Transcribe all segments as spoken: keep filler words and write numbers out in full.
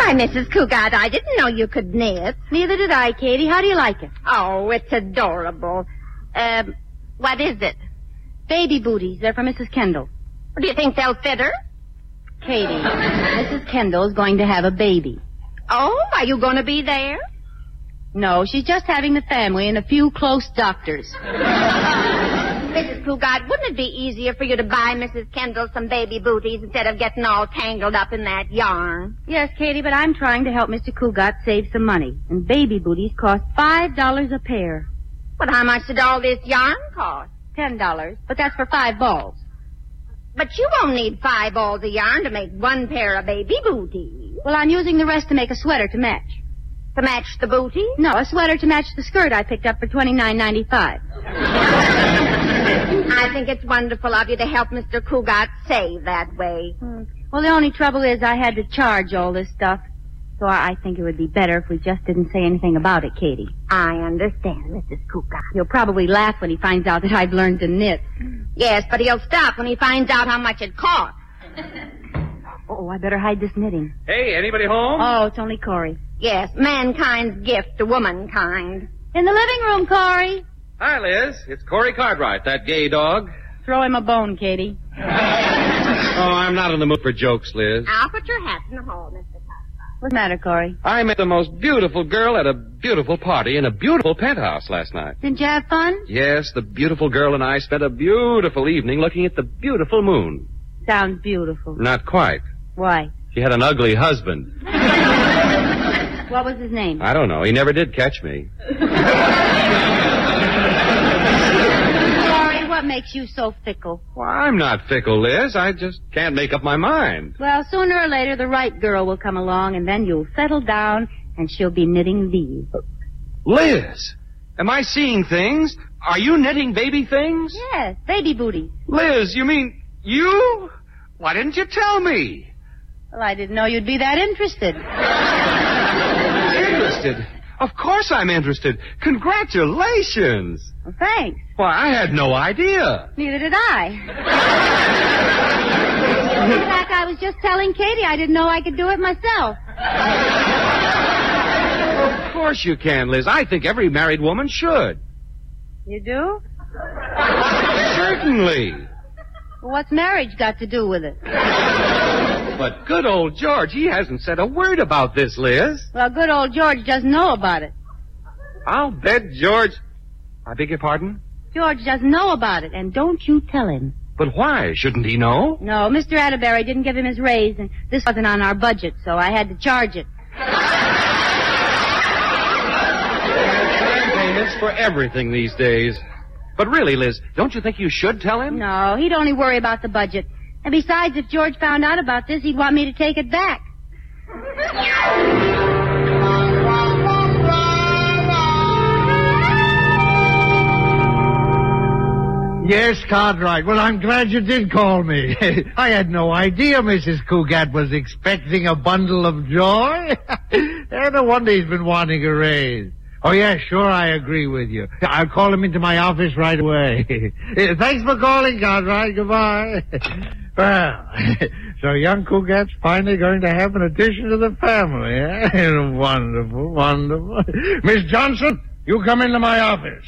Why, Missus Cougat, I didn't know you could knit. Neither did I, Katie. How do you like it? Oh, it's adorable. Um, what is it? Baby booties. They're for Missus Kendall. Do you think they'll fit her? Katie, Missus Kendall is going to have a baby. Oh, are you going to be there? No, she's just having the family and a few close doctors. Missus Cougat, wouldn't it be easier for you to buy Missus Kendall some baby booties instead of getting all tangled up in that yarn? Yes, Katie, but I'm trying to help Mister Cougat save some money. And baby booties cost five dollars a pair. But how much did all this yarn cost? Ten dollars, but that's for five balls. But you won't need five balls of yarn to make one pair of baby booties. Well, I'm using the rest to make a sweater to match. To match the booties? No, a sweater to match the skirt I picked up for twenty-nine ninety-five. I think it's wonderful of you to help Mister Cougat save that way. Hmm. Well, the only trouble is I had to charge all this stuff. So I think it would be better if we just didn't say anything about it, Katie. I understand, Missus Cougat. He'll probably laugh when he finds out that I've learned to knit. Yes, but he'll stop when he finds out how much it costs. Oh, I better hide this knitting. Hey, anybody home? Oh, it's only Corey. Yes, mankind's gift to womankind. In the living room, Corey. Hi, Liz. It's Corey Cartwright, that gay dog. Throw him a bone, Katie. Oh, I'm not in the mood for jokes, Liz. I'll put your hat in the hall, Mister Cartwright. What's the matter, Corey? I met the most beautiful girl at a beautiful party in a beautiful penthouse last night. Didn't you have fun? Yes, the beautiful girl and I spent a beautiful evening looking at the beautiful moon. Sounds beautiful. Not quite. Why? She had an ugly husband. What was his name? I don't know. He never did catch me. Corey, what makes you so fickle? Well, I'm not fickle, Liz. I just can't make up my mind. Well, sooner or later, the right girl will come along, and then you'll settle down, and she'll be knitting these. Liz, am I seeing things? Are you knitting baby things? Yes, baby booties. Liz, you mean you? Why didn't you tell me? Well, I didn't know you'd be that interested. Interested? Of course I'm interested. Congratulations. Well, thanks. Why, I had no idea. Neither did I. In fact, I was just telling Katie I didn't know I could do it myself. Of course you can, Liz. I think every married woman should. You do? Certainly. Well, what's marriage got to do with it? But good old George, he hasn't said a word about this, Liz. Well, good old George doesn't know about it. I'll bet George... I beg your pardon? George doesn't know about it, and don't you tell him. But why? Shouldn't he know? No, Mister Atterbury didn't give him his raise, and this wasn't on our budget, so I had to charge it. Payments for everything these days. But really, Liz, don't you think you should tell him? No, he'd only worry about the budget. And besides, if George found out about this, he'd want me to take it back. Yes, Cartwright. Well, I'm glad you did call me. I had no idea Missus Cougat was expecting a bundle of joy. No wonder he's been wanting a raise. Oh, yeah, sure, I agree with you. I'll call him into my office right away. Thanks for calling, Cartwright. Goodbye. Well, so young Cougat's finally going to have an addition to the family, eh? Wonderful, wonderful. Miss Johnson, you come into my office.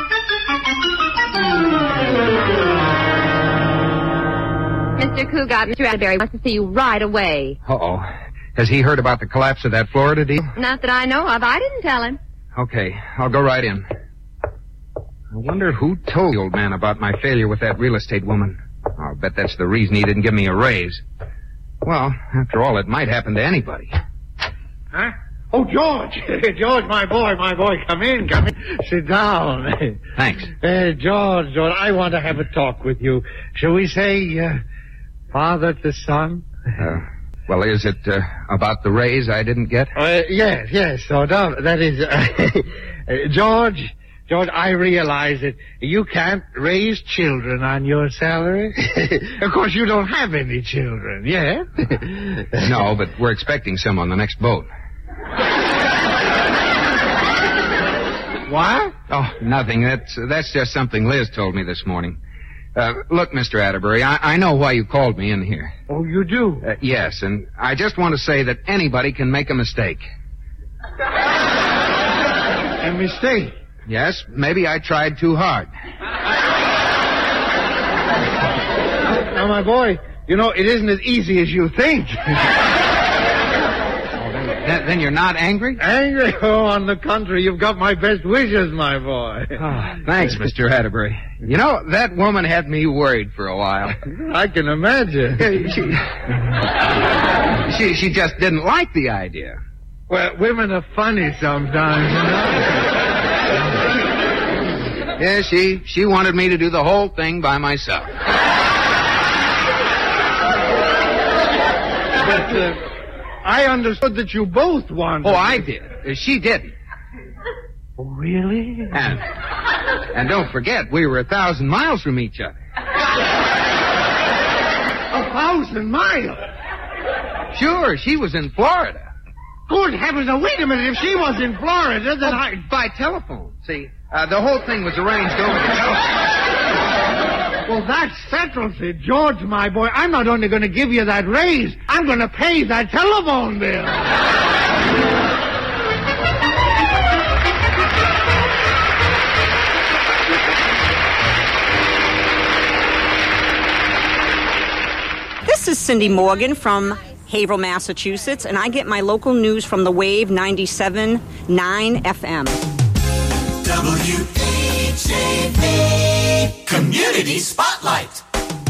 Mister Cougat, Mister Atterbury wants to see you right away. Uh-oh. Has he heard about the collapse of that Florida deal? Not that I know of. I didn't tell him. Okay, I'll go right in. I wonder who told the old man about my failure with that real estate woman. I'll bet that's the reason he didn't give me a raise. Well, after all, it might happen to anybody. Huh? Oh, George. George, my boy, my boy, come in, come in. Sit down. Thanks. Uh, George, George, I want to have a talk with you. Shall we say, uh, father to son? Uh, well, is it uh, about the raise I didn't get? Uh, yes, yes, no doubt. That is, uh, George, George, I realize that you can't raise children on your salary. Of course, you don't have any children, yeah? No, but we're expecting some on the next boat. What? Oh, nothing. That's that's just something Liz told me this morning. Uh, look, Mister Atterbury, I, I know why you called me in here. Oh, you do? Uh, yes, and I just want to say that anybody can make a mistake. A mistake? Yes, maybe I tried too hard. Now, my boy, you know, it isn't as easy as you think. Then, then you're not angry? Angry? Oh, on the contrary, you've got my best wishes, my boy. Oh, thanks, Mister Atterbury. You know, that woman had me worried for a while. I can imagine. she, she, she just didn't like the idea. Well, women are funny sometimes, you know. Yeah, she, she wanted me to do the whole thing by myself. But, uh, I understood that you both wanted. Oh, I did. Uh, she didn't. Oh, really? And, and don't forget, we were a thousand miles from each other. A thousand miles? Sure, she was in Florida. Good heavens, now wait a minute. If she was in Florida, then oh, I... By telephone. See, uh, the whole thing was arranged over the telephone. Well, that settles it. George, my boy, I'm not only going to give you that raise, I'm going to pay that telephone bill. This is Cindy Morgan from Haverhill, Massachusetts, and I get my local news from the Wave ninety-seven point nine F M. W H A V Community Spotlight.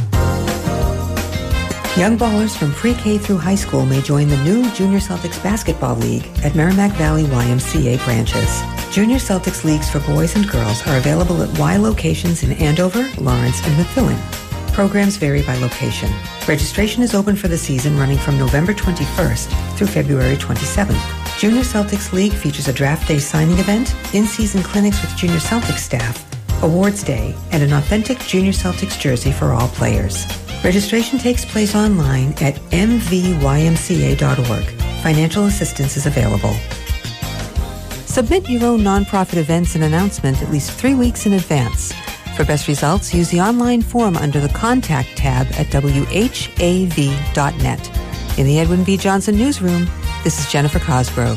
Young ballers from pre-K through high school may join the new Junior Celtics Basketball League at Merrimack Valley Y M C A branches. Junior Celtics leagues for boys and girls are available at Y locations in Andover, Lawrence, and Methuen. Programs vary by location. Registration is open for the season running from November twenty-first through February twenty-seventh. Junior Celtics League features a draft day signing event, in-season clinics with Junior Celtics staff, awards day, and an authentic Junior Celtics jersey for all players. Registration takes place online at m v y m c a dot org. Financial assistance is available. Submit your own nonprofit events and announcement at least three weeks in advance. For best results, use the online form under the Contact tab at w h a v dot net. In the Edwin V. Johnson Newsroom, this is Jennifer Cosgrove.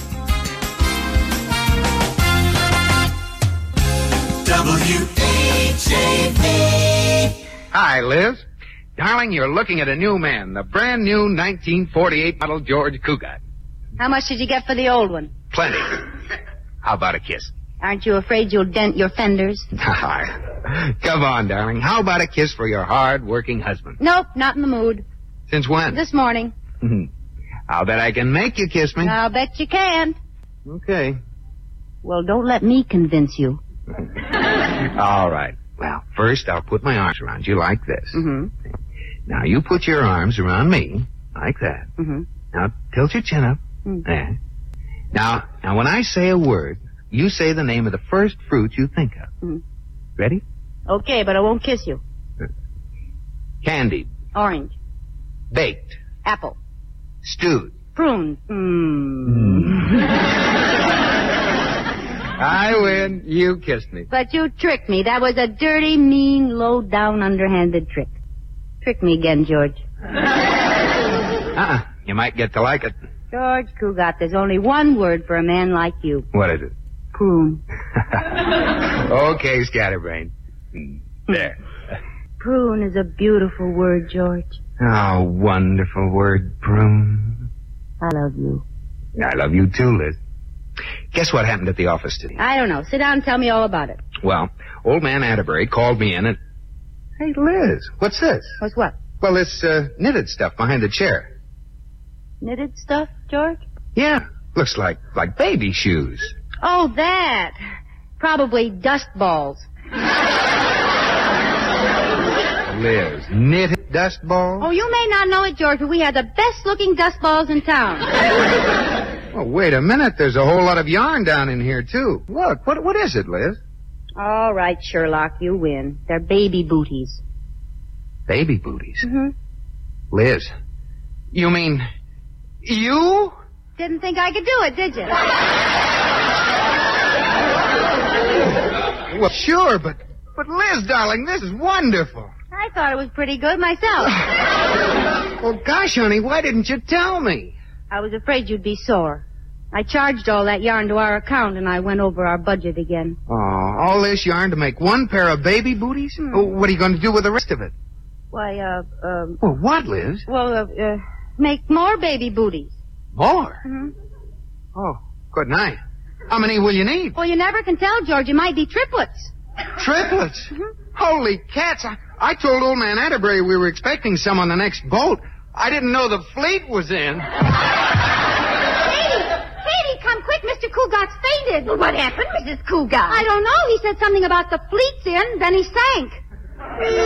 W H A V. Hi, Liz. Darling, you're looking at a new man, the brand new nineteen forty-eight model George Cugat. How much did you get for the old one? Plenty. How about a kiss? Aren't you afraid you'll dent your fenders? Come on, darling. How about a kiss for your hard-working husband? Nope, not in the mood. Since when? This morning. I'll bet I can make you kiss me. I'll bet you can. Okay. Well, don't let me convince you. All right. Well, first I'll put my arms around you like this. Mm-hmm. Now you put your arms around me like that. Mm-hmm. Now tilt your chin up. Mm. There. Now, now when I say a word, you say the name of the first fruit you think of. Mm. Ready? Okay, but I won't kiss you. Candied. Orange. Baked. Apple. Stewed. Prune. Mm. I win. You kissed me. But you tricked me. That was a dirty, mean, low-down, underhanded trick. Trick me again, George. Uh-uh. You might get to like it. George Cugat, there's only one word for a man like you. What is it? Prune. Okay, scatterbrain. There. Prune is a beautiful word, George. Oh, wonderful word, prune. I love you. I love you too, Liz. Guess what happened at the office today? I don't know. Sit down and tell me all about it. Well, old man Atterbury called me in and... Hey, Liz, what's this? What's what? Well, this uh, knitted stuff behind the chair. Knitted stuff, George? Yeah, looks like like baby shoes. Oh, that. Probably dust balls. Liz, knitted dust balls? Oh, you may not know it, George, but we had the best-looking dust balls in town. Well, wait a minute. There's a whole lot of yarn down in here, too. Look, what what is it, Liz? All right, Sherlock, you win. They're baby booties. Baby booties? Mm-hmm. Liz, you mean you? Didn't think I could do it, did you? Well, sure, but But Liz, darling, this is wonderful. I thought it was pretty good myself. Well, gosh, honey, why didn't you tell me? I was afraid you'd be sore. I charged all that yarn to our account, and I went over our budget again. Oh, all this yarn to make one pair of baby booties? Hmm. Oh, what are you going to do with the rest of it? Why, uh, um... Well, what, Liz? Well, uh, uh make more baby booties. More? Mm-hmm. Oh, good night. How many will you need? Well, you never can tell, George. It might be triplets. Triplets? Mm-hmm. Holy cats. I, I told old man Atterbury we were expecting some on the next boat. I didn't know the fleet was in. Katie! Katie, come quick. Mister Cougat's fainted. Well, what happened, Missus Cougat? I don't know. He said something about the fleet's in, then he sank.